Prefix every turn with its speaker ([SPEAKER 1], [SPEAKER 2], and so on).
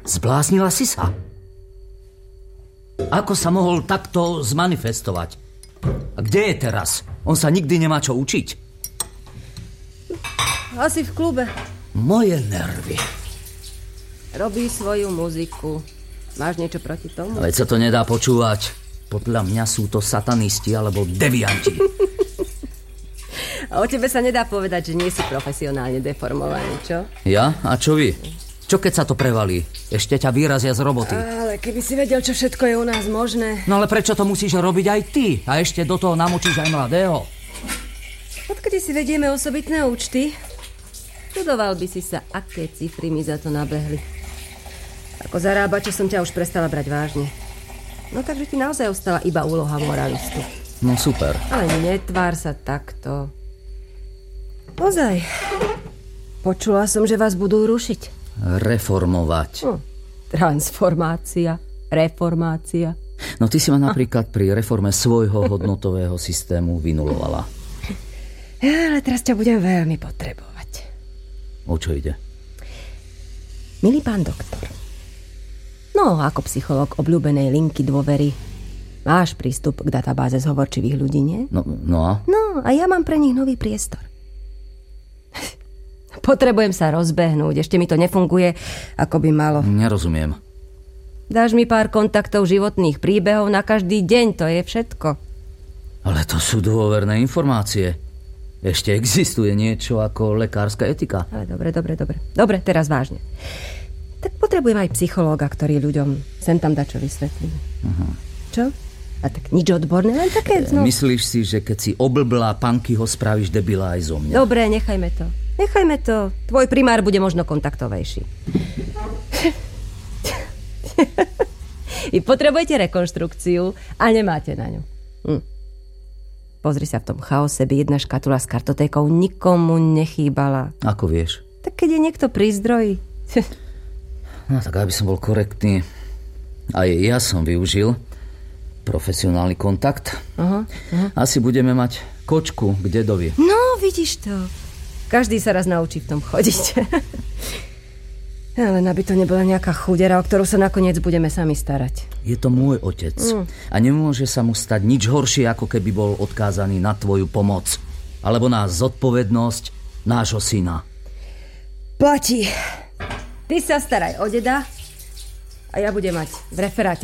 [SPEAKER 1] Zbláznila si sa? Ako sa mohol takto zmanifestovať? A kde je teraz? On sa nikdy nemá čo učiť.
[SPEAKER 2] Asi v klube.
[SPEAKER 1] Moje nervy.
[SPEAKER 2] Robí svoju muziku. Máš niečo proti tomu?
[SPEAKER 1] Veď sa to nedá počúvať. Podľa mňa sú to satanisti alebo devianti.
[SPEAKER 2] A o tebe sa nedá povedať, že nie si profesionálne deformovaný, čo?
[SPEAKER 1] Ja? A čo vy? Čo keď sa to prevalí? Ešte ťa vyrazia z roboty.
[SPEAKER 2] Ale keby si vedel, čo všetko je u nás možné.
[SPEAKER 1] No ale prečo to musíš robiť aj ty? A ešte do toho namočíš aj mladého?
[SPEAKER 2] Odkedy si vedieme osobitné účty, čudoval by si sa, aké cifry mi za to nabehli. Ako zarábača som ťa už prestala brať vážne. No takže ti naozaj ostala iba úloha moralistu.
[SPEAKER 1] No super.
[SPEAKER 2] Ale netvár sa takto. Ozaj. Počula som, že vás budú rušiť.
[SPEAKER 1] Reformovať.
[SPEAKER 2] Transformácia, reformácia.
[SPEAKER 1] No ty si ma napríklad pri reforme svojho hodnotového systému vynulovala.
[SPEAKER 2] Ale teraz ťa budem veľmi potrebovať.
[SPEAKER 1] O čo ide?
[SPEAKER 2] Milý pán doktor, no ako psychológ obľúbenej linky dôvery, máš prístup k databáze zhovorčivých ľudí, nie?
[SPEAKER 1] No a?
[SPEAKER 2] No a ja mám pre nich nový priestor. Potrebujem sa rozbehnúť, ešte mi to nefunguje, ako by malo.
[SPEAKER 1] Nerozumiem.
[SPEAKER 2] Dáš mi pár kontaktov životných príbehov na každý deň, to je všetko.
[SPEAKER 1] Ale to sú dôverné informácie. Ešte existuje niečo ako lekárska etika.
[SPEAKER 2] Ale dobre. Dobre, teraz vážne. Tak potrebujem aj psychológa, ktorý ľuďom sem tam dačo vysvetlí.
[SPEAKER 1] Aha.
[SPEAKER 2] Čo? A tak nič odborné, len také...
[SPEAKER 1] Myslíš si, že keď si oblblá panky, ho spravíš debila aj zo mňa?
[SPEAKER 2] Dobre, nechajme to. Tvoj primár bude možno kontaktovejší. Vy potrebujete rekonštrukciu a nemáte na ňu. Pozri sa, v tom chaose by jedna škatula s kartotékou nikomu nechýbala.
[SPEAKER 1] Ako vieš?
[SPEAKER 2] Tak keď je niekto pri zdroji.
[SPEAKER 1] No tak aby som bol korektný, aj ja som využil profesionálny kontakt.
[SPEAKER 2] Aha.
[SPEAKER 1] Asi budeme mať kočku k dedovi.
[SPEAKER 2] No, vidíš to. Každý sa raz naučí v tom chodiť. Ale aby to nebola nejaká chudera, o ktorú sa nakoniec budeme sami starať.
[SPEAKER 1] Je to môj otec. A nemôže sa mu stať nič horšie, ako keby bol odkázaný na tvoju pomoc. Alebo na zodpovednosť nášho syna.
[SPEAKER 2] Platí. Ty sa staraj o deda a ja budem mať v referáte